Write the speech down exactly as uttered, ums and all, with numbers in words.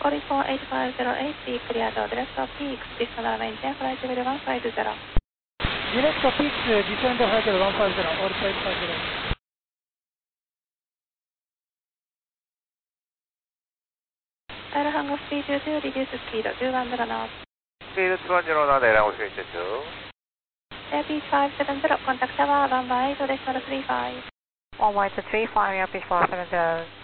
Calling for eight five zero eight, be cleared or direct of peaks, additional maintain flight level one five zero. Direct of peaks, descend to flight level one five zero or flight five zero. Aero hangar speed two two, reduce speed two one zero knots. Speed two one zero knots, Aero speed two two. Airpeak five seven zero, contact tower, runway eight, decimal three five. Runway two three five, Airpeak five seven zero.